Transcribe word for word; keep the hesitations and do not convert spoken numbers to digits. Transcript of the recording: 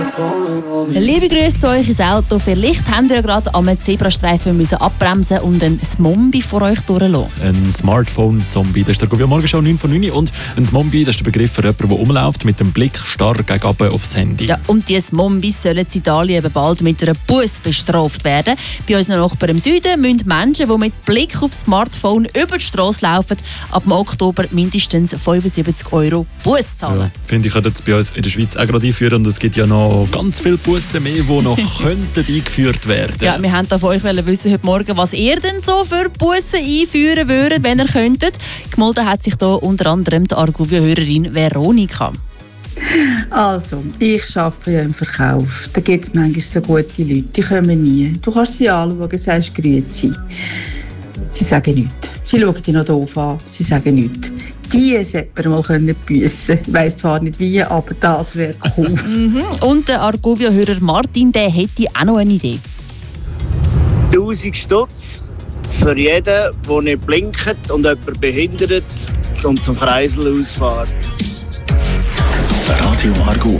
Liebe Grüße zu euch ins Auto. Vielleicht habt ihr ja gerade am Zebrastreifen müssen abbremsen und ein Zombie vor euch durchlassen. Ein Smartphone-Zombie, das ist der Gubbio Morgenshow neun von neun. Und ein Zombie, das ist der Begriff für jemanden, der rumläuft mit dem Blick starr gegen oben aufs Handy. Ja, und diese Zombies sollen in Italien eben bald mit einer Buß bestraft werden. Bei unseren Nachbarn im Süden müssen Menschen, die mit Blick aufs Smartphone über die Straße laufen, ab dem Oktober mindestens fünfundsiebzig Euro Buß zahlen. Ja, finde ich, könnte es bei uns in der Schweiz auch gerade einführen. Und es gibt ja noch ganz viele Bussen mehr, die noch könnten eingeführt werden. Ja, wir wollten von euch wissen heute Morgen, was ihr denn so für Bussen einführen würdet, wenn ihr könntet. Gemeldet hat sich da unter anderem die Argovia-Hörerin Veronika. Also, ich arbeite ja im Verkauf. Da gibt es manchmal so gute Leute, die kommen nie. Du kannst sie anschauen, sagst «Grüezi». Sie sagen nichts. Sie schauen dich noch doof an, sie sagen nichts. Die sollte man mal büssen. Ich weiss zwar nicht wie, aber das wäre cool. Mhm. Und der Argovia-Hörer Martin, der hätte auch noch eine Idee. tausend Stutz für jeden, der nicht blinkt und jemand behindert und zum Kreisel ausfährt. Radio Argo.